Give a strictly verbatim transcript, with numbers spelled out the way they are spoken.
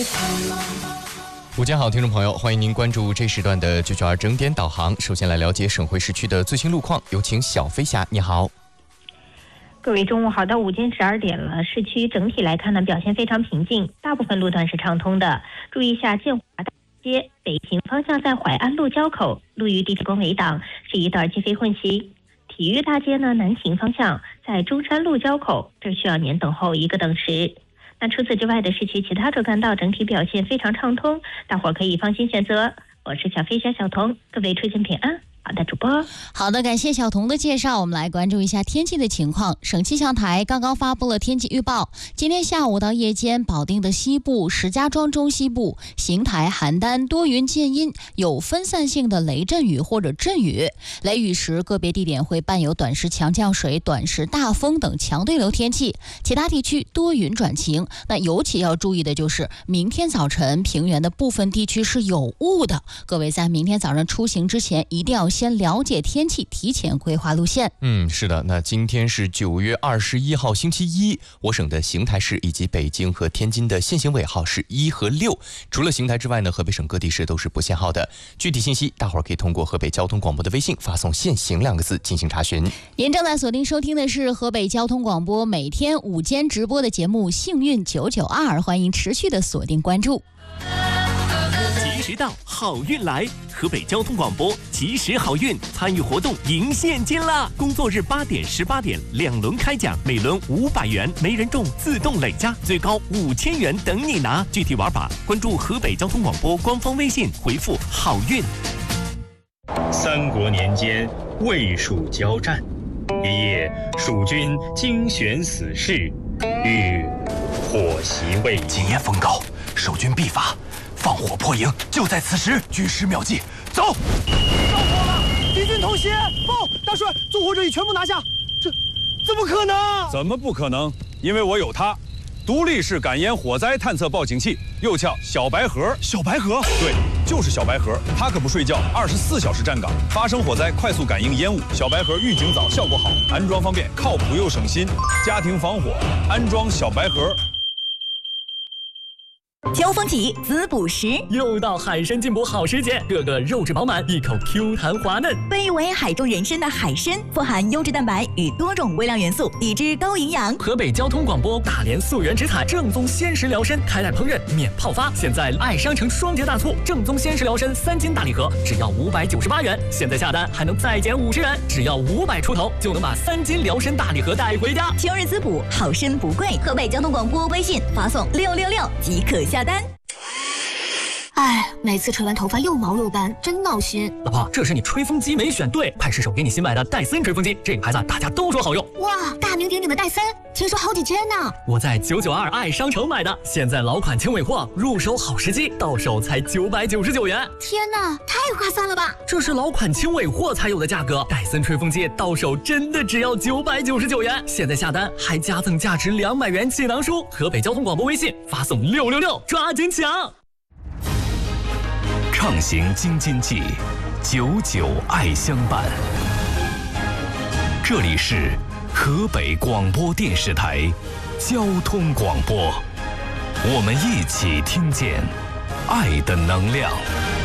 午间好，听众朋友，欢迎您关注这时段的九九二整点导航。首先来了解省会市区的最新路况，有请小飞侠，你好。 各位中午好，到午间十二点了，市区整体来看呢，表现非常平静，大部分路段是畅通的。注意一下建华大街北行方向在淮安路交口，路与地铁工围挡，是一段机非混行。体育大街呢南行方向在中山路交口，这需要您等候一个等时。那除此之外的市区其他主干道整体表现非常畅通，大伙儿可以放心选择。我是小飞侠小童，各位出行平安。好的，主播。 好的，感谢小童的介绍。我们来关注一下天气的情况。省气象台刚刚发布了天气预报，今天下午到夜间，保定的西部、石家庄中西部、邢台、邯郸多云见阴，有分散性的雷阵雨或者阵雨。雷雨时，个别地点会伴有短时强降水、短时大风等强对流天气。其他地区多云转晴。那尤其要注意的就是，明天早晨平原的部分地区是有雾的。各位在明天早上出行之前，一定要先了解天气，提前规划路线。 嗯，是的，那今天是九月二十一号星期一，我省的邢台市以及北京和天津的限行尾号是一和六。除了邢台之外呢，河北省各地市都是不限号的。具体信息，大伙儿可以通过河北交通广播的微信发送“限行”两个字进行查询。 您正在锁定收听的是河北交通广播每天午间直播的节目《幸运九九二》，欢迎持续的锁定关注。 及时到，好运来！河北交通广播及时好运参与活动赢现金啦！工作日八点、十八点两轮开奖，每轮五百元，没人中自动累加，最高五千元等你拿。具体玩法关注河北交通广播官方微信，回复“好运”。 三国年间，魏蜀交战，一夜，蜀军精选死士，欲火袭魏。 今夜风高，守军必发。放火破营，就在此时，举十秒计，走！ 着火了，敌军偷袭！报，大帅，纵火者已全部拿下。这怎么可能？ 怎么不可能？因为我有它，独立式感烟火灾探测报警器，又叫小白盒。 小白盒？ 对，就是小白盒。它可不睡觉，二十四小时站岗，发生火灾快速感应烟雾。小白盒预警早，效果好，安装方便，靠谱又省心。家庭防火，安装小白盒。 交锋起滋补食， 又到海参进补好时节，个个肉质饱满，一口 Q 弹滑嫩。 被誉为海中人参的海参，富含优质蛋白与多种微量元素，以致高营养。 河北交通广播大连溯源直采正宗鲜食辽参，开袋烹饪免泡发。现在爱商城双节大促，正宗鲜食辽参三斤大礼盒只要五百九十八元，现在下单还能再减五十元，只要五百出头就能把三斤辽参大礼盒带回家。 秋日滋补，好参不贵。河北交通广播微信发送六六六即可下单。 哎，每次吹完头发又毛又干，真闹心。 老婆，这是你吹风机没选对，快试手给你新买的戴森吹风机，这个牌子大家都说好用。 哇，大名鼎鼎的戴森，听说好几千呢。 我在九九二爱商城买的，现在老款轻尾货，入手好时机，到手才九百九十九元。 天哪，太划算了吧！ 这是老款轻尾货才有的价格，戴森吹风机到手真的只要九百九十九元。现在下单还加赠价值两百元气囊书。河北交通广播微信发送六六六，抓紧抢！ 畅行京津冀，九九爱相伴。这里是河北广播电视台交通广播，我们一起听见爱的能量。